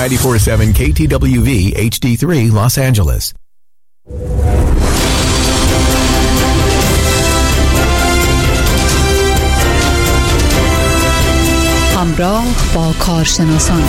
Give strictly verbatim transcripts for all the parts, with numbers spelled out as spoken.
ninety-four point seven K T W V H D three Los Angeles. همراه با کارشناسان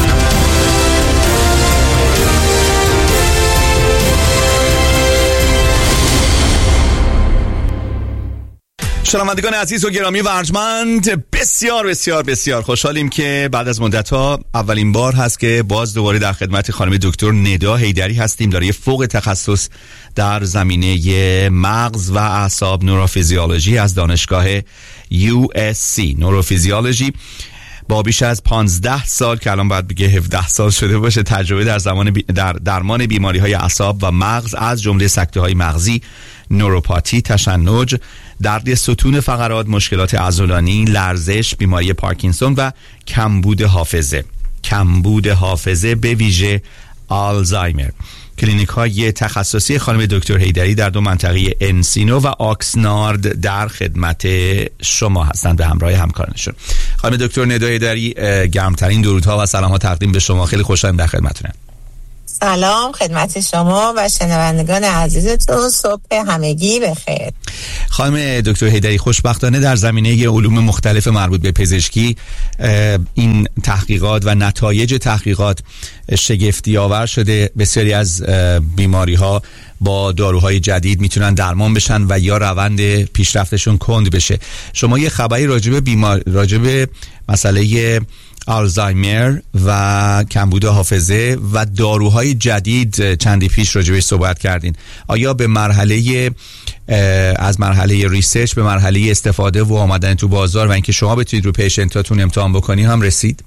شنوندگان عزیز و گرامی و ارجمند، بسیار بسیار بسیار خوشحالیم که بعد از مدت‌ها اولین بار هست که باز دوباره در خدمت خانم دکتر ندا حیدری هستیم، دارای فوق تخصص در زمینه مغز و اعصاب نوروفیزیولوژی از دانشگاه یو اس سی نوروفیزیولوژی، با بیش از پانزده سال که الان باید بگه هفده سال شده باشه تجربه در زمان بی در درمان بیماری های اعصاب و مغز از جمله سکته های مغزی، نوروپاتی، تشنج، درد ستون فقرات، مشکلات عضلانی، لرزش، بیماری پارکینسون و کمبود حافظه کمبود حافظه به ویژه آلزایمر. کلینیک های تخصصی خانم دکتر حیدری در دو منطقه انسینو و آکسنارد در خدمت شما هستند به همراه همکارانشون. خانم دکتر ندا حیدری، گرمترین درودها و سلام ها تقدیم به شما. خیلی خوشحالم در خدمتتونم. سلام خدمت شما و شنوندگان عزیزتون، صبح همگی بخیر. خانم دکتر حیدری، خوشبختانه در زمینه علوم مختلف مربوط به پزشکی این تحقیقات و نتایج تحقیقات شگفتی آور شده. بسیاری از بیماری ها با داروهای جدید میتونن درمان بشن و یا روند پیشرفتشون کند بشه. شما یه خبری راجع به بیمار راجع به مسئله آلزایمر و کمبود حافظه و داروهای جدید چندی پیش راجع بهش صحبت کردین. آیا به مرحله از مرحله ریسرچ به مرحله استفاده و آمدن تو بازار و اینکه شما بتونید رو پیشنتاتون امتحان بکنی هم رسید؟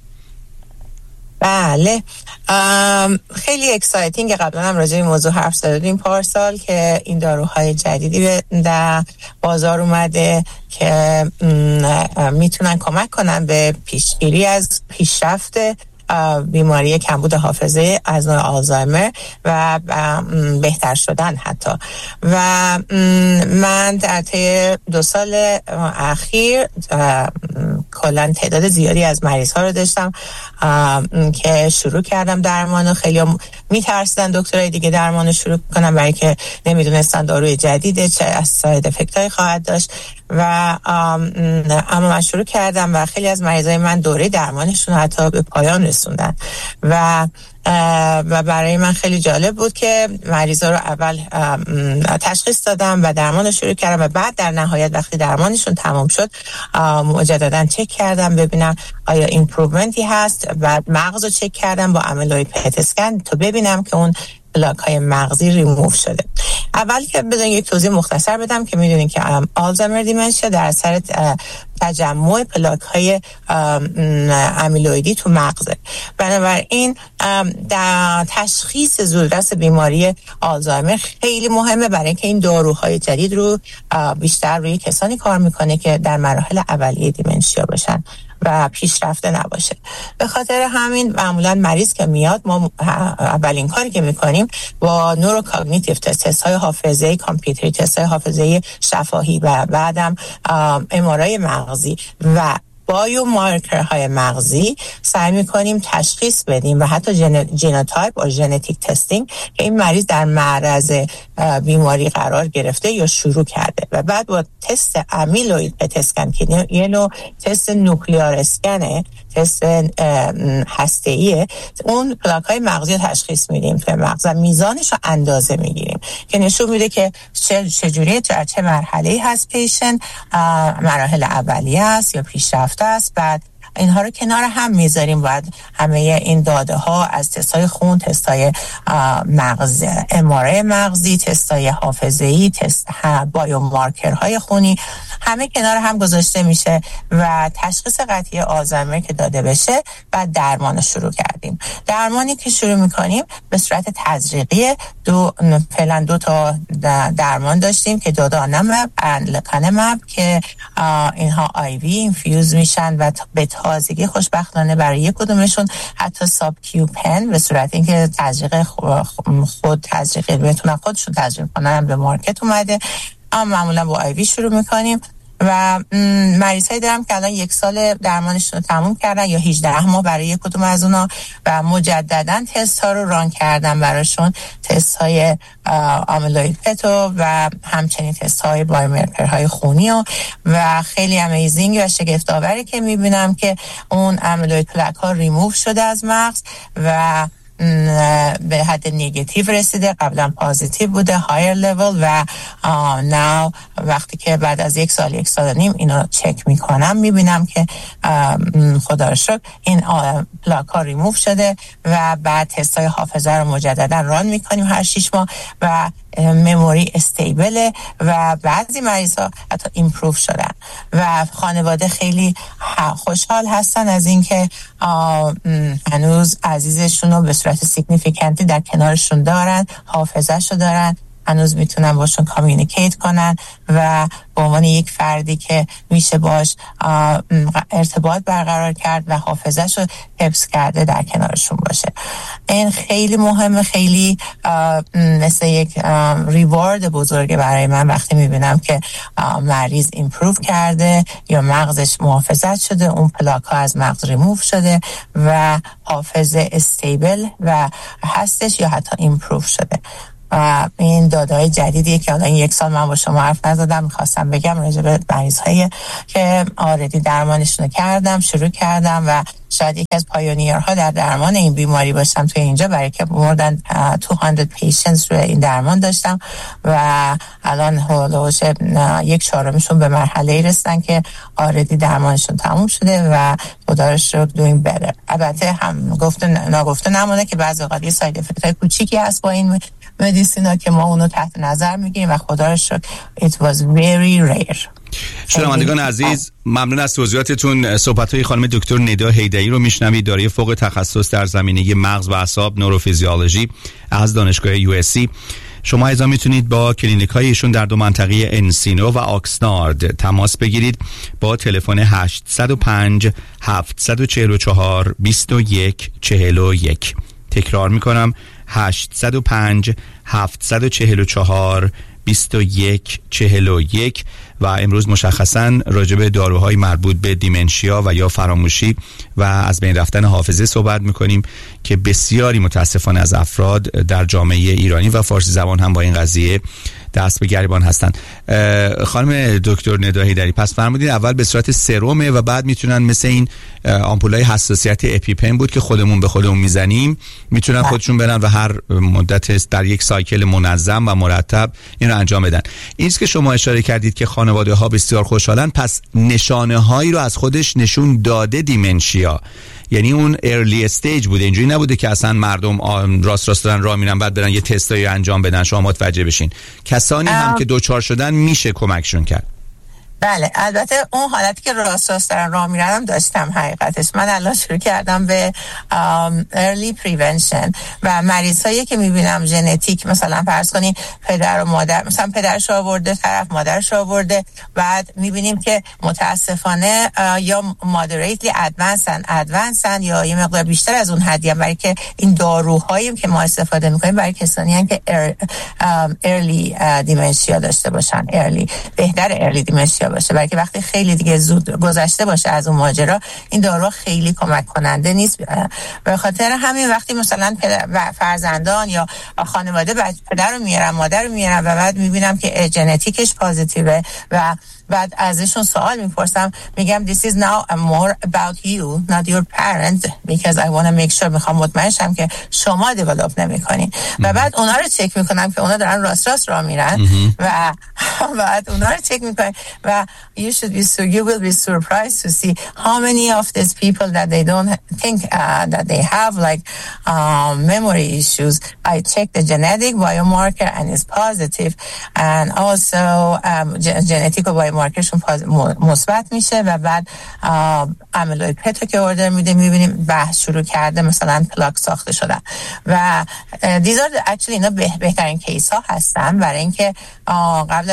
بله، خیلی اکسایتینگ. قبلا هم راجع به این موضوع حرف زدیم پارسال که این داروهای جدیدی در بازار اومده که میتونن کمک کنن به پیشگیری از پیشرفت بیماری کمبود حافظه از نوع آلزایمر و بهتر شدن حتی. و من در طی دو سال اخیر کلا تعداد زیادی از مریض ها رو داشتم که شروع کردم درمان. خیلی میترسیدن دکترای دیگه درمان رو شروع کنن برای که نمیدونستن داروی جدیده چه از ساید افکت‌های خواهد داشت و اما من شروع کردم و خیلی از مریضای من دوره درمانشون حتی به پایان رسوندن و و برای من خیلی جالب بود که مریضا رو اول تشخیص دادم و درمان رو شروع کردم و بعد در نهایت وقتی درمانشون تمام شد مجددا چک کردم ببینم آیا ایمپروومنتی هست و مغز رو چک کردم با املوید پت اسکن تا ببینم که اون پلاک های مغزی ریموو شده. اول که بذارین یک توضیح مختصر بدم که میدونین که آلزایمر دیمنشیا در اثر تجمع پلاک های امیلویدی تو مغزه. بنابراین در تشخیص زودرس بیماری آلزایمر خیلی مهمه برای اینکه این داروهای جدید رو بیشتر روی کسانی کار میکنه که در مراحل اولیه دیمنشیا باشن و پیشرفته نباشه. به خاطر همین معمولا مریض که میاد ما اولین کاری که میکنیم با نوروکاگنیتیو تست، تست های حافظه، کامپیوتری تست های حافظه شفاهی و بعدم ام آر آی مغزی و بایو مارکرهای مغزی سعی میکنیم تشخیص بدیم و حتی ژنوتایپ و ژنتیک تستینگ که این مریض در معرض بیماری قرار گرفته یا شروع کرده و بعد با تست امیلوید پت اسکن که یه نوع تست نوکلیار اسکنه، تست هسته‌ایه، اون پلاک های مغزی رو تشخیص میدیم که مغز میزانش رو اندازه میگیریم که نشون میده که چه چجوری در چه مرحله‌ای هست پیشنت، مراحل اولیه است یا پیشرفته است. بعد اینها رو کنار هم میذاریم. باید همه این داده ها از تستای خون، تستای مغز، ام آر آی مغزی، تستای حافظه‌ای، تست بایو مارکرهای خونی همه کنار هم گذاشته میشه و تشخیص قطعی آلزایمر که داده بشه بعد درمان رو شروع کردیم. درمانی که شروع میکنیم به صورت تزریقی دو فعلا دو تا درمان داشتیم که دودانمب و لکانمب که اینها آی وی اینفیوز میشن و به تازگی خوشبختانه برای یک کدومشون حتی ساب کیو پن به صورت اینکه تزریق خود تزریق بتونن خودشون تزریق کنن به مارکت اومده. اما معمولا با آی وی شروع میکنیم و مریض هایی دارم که الان یک سال درمانشون رو تموم کردن یا هجده ماه برای یک کدوم از اونا و مجددا تست ها رو ران کردن براشون، تست های آمیلوید پتو و همچنین تست های بایومارکر های خونی و, و خیلی امیزینگ و شگفت آوری که میبینم که اون آمیلوید پلاک ها ریموو شده از مغز و به حد نگاتیو رسیده، قبلا پازیتیو بوده هایر لول و ناو وقتی که بعد از یک سال یک سال و نیم اینو چک میکنم میبینم که خدا رو شکر این پلاک ها ریموو شده و بعد تست های حافظه رو مجددا ران میکنیم هر شیش ماه و مموری استیبله و بعضی مریض ها حتی ایمپروو شدن و خانواده خیلی خوشحال هستن از اینکه هنوز عزیزشون رو به صورت سیگنیفیکنتی در کنارشون دارن، حافظه شو دارن، هنوز میتونن باشون کامیونیکیت کنن و به عنوان یک فردی که میشه باش ارتباط برقرار کرد و حافظه‌شو حفظ کرده در کنارشون باشه. این خیلی مهمه، خیلی مثل یک ریوارد بزرگه برای من وقتی میبینم که مریض ایمپروو کرده یا مغزش محافظت شده، اون پلاک ها از مغز ریموو شده و حافظه استیبل و هستش یا حتی ایمپروو شده. و این داده‌های جدیدیه که الان یک سال من با شما حرف نزدم، میخواستم بگم راجع به مریض‌هایی که آردی درمانشون کردم، شروع کردم و شاید یکی از پایونیرها در درمان این بیماری باشم توی اینجا، برای که موردن دویست پیشنتس روی این درمان داشتم و الان هولوش یک چهارمشون به مرحله رسیدن که آردی درمانشون تموم شده و خدا رو شکر دوین بهتر. البته هم گفته نگفته نمونه که بعضی اوقات یه ساید افکت‌های کوچیکی هست با این مدیسینا که ما اونو تحت نظر میگیریم و خدا رو شکر it was very rare. شنوندگان عزیز، ممنون از توضیحاتتون. صحبت‌های خانم دکتر ندا حیدری رو میشنوید، دارای فوق تخصص در زمینه مغز و اعصاب نوروفیزیولوژی از دانشگاه یو اس سی. شما ایضا میتونید با کلینیک‌های ایشون در دو منطقه انسینو و آکسنارد تماس بگیرید با تلفن هشت صفر پنج هفت چهار چهار دو یک چهار یک. تکرار میکنم هشت صفر پنج هفت چهار چهار دو یک چهار یک و امروز مشخصاً راجع به داروهای مربوط به دیمنشیا و یا فراموشی و از بین رفتن حافظه صحبت میکنیم که بسیاری متاسفانه از افراد در جامعه ایرانی و فارسی زبان هم با این قضیه دست به گریبان هستن. خانم دکتر ندا حیدری، پس فرمودین اول به صورت سرمه و بعد میتونن مثل این آمپولای حساسیت اپیپن بود که خودمون به خودمون میزنیم، میتونن خودشون برن و هر مدت در یک سایکل منظم و مرتب این رو انجام بدن. این است که شما اشاره کردید که خانواده ها بسیار خوشحالن، پس نشانه هایی رو از خودش نشون داده دیمنشیا، یعنی اون ارلی استیج بوده، اینجوری نبوده که اصلا مردم راست راست دارن راه میرن بعد برن یه تستایی انجام بدن شما متوجه بشین. کسانی هم که دوچار شدن میشه کمکشون کرد. بله، البته اون حالتی که راست راست دارن راه میرم داشتم حقیقتش. من الان شروع کردم به early prevention و مریض هایی که میبینم ژنتیک، مثلا فرض کنین پدر و مادر، مثلا پدرش آورده طرف، مادرش آورده، بعد میبینیم که متاسفانه یا moderately advanced advanced یا یه مقدار بیشتر از اون حدی هم، برای که این داروهایی که ما استفاده میکنیم برای کسانی هم که early dementia داشته باشن، early بهتر early dementia باشه، برای که وقتی خیلی دیگه زود گذشته باشه از اون ماجرا این دارو خیلی کمک کننده نیست. به خاطر همین وقتی مثلا فرزندان یا خانواده پدر رو میارن مادر رو میارن و بعد میبینم که ژنتیکش پوزیتیوه و بعد ازشون سوال میپرسم، میگم this is now more about you not your parent because I want to make sure، میخوام مطمئن شم که شما دیولپ نمیکنین و بعد اونا رو چک میکنم که اونا دارن راست راست راه میرن و بعد اونا رو چک میکنم و you should be so you will be surprised to see how many of these people that they don't think uh, that they have like uh, memory issues. I check the genetic biomarker and it's positive, and also um, genetic biomarker مارکرشون مثبت میشه و بعد آمیلوید پتو که اوردر میده میبینیم بحث شروع کرده، مثلا پلاک ساخته شدن و these are actually اینا بهترین کیس ها هستن، برای اینکه قبل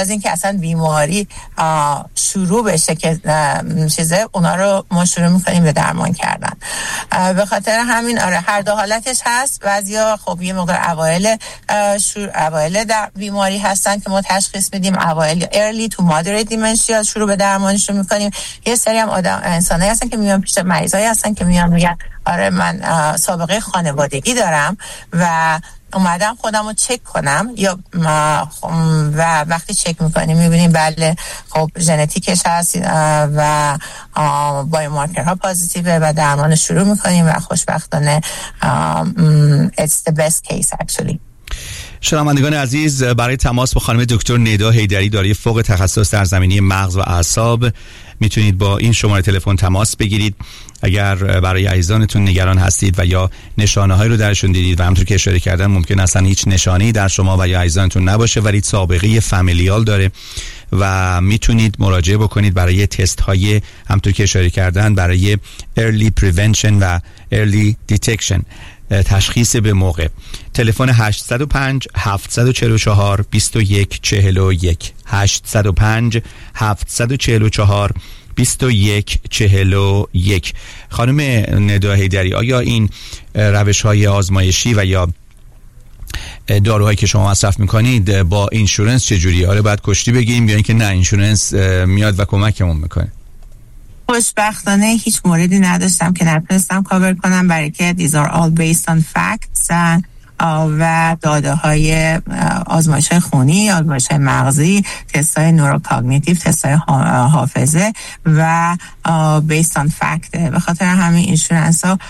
از اینکه اصلا بیماری شروع بشه که چیزه، اونا رو ما شروع میکنیم به درمان کردن. به خاطر همین آره هر دو حالتش هست. بعضیا خب یه موقع اوایل اوایل در بیماری هستن که ما تشخیص میدیم، اوایل early to moderate dementia شروع به درمانش رو میکنیم. یه سری هم آدم انسانایی هستن که میان پیش مریضایی هستن که میان میگن آره من سابقه خانوادگی دارم و اومدم خودم رو چک کنم، یا و وقتی چک میکنیم میبینیم بله خب ژنتیکش هست و بایومارکرها پازیتیوه و درمان شروع میکنیم و خوشبختانه it's the best case actually. شنوندگان عزیز، برای تماس با خانم دکتر ندا حیدری دارای فوق تخصص در زمینه مغز و اعصاب میتونید با این شماره تلفن تماس بگیرید. اگر برای عزیزانتون نگران هستید و یا نشانه هایی رو درشون دیدید و همونطور که اشاره کردن ممکن اصلا هیچ نشانه‌ای در شما و یا عزیزانتون نباشه ولی سابقه فامیلیال داره و میتونید مراجعه بکنید برای تست های همونطور که اشاره کردن برای early prevention و early detection، تشخیص به موقع. تلفن هشت صفر پنج هفت چهار چهار دو یک چهار یک هشت صفر پنج هفت چهار چهار دو یک چهار یک. خانم ندا حیدری، آیا این روش های آزمایشی و یا داروهایی که شما مصرف میکنید با اینشورنس چجوریه؟ آره باید کشتی بگیم یا اینکه نه اینشورنس میاد و کمکمون میکنه؟ خوشبختانه هیچ موردی نداشتم که نتونستم کاور کنم، برای که these are all based on facts و داده های آزمایش های خونی، آزمایش های مغزی، تست های نوروکاگنیتیو، تست های حافظه و based on fact. به خاطر همین اینشورنس ها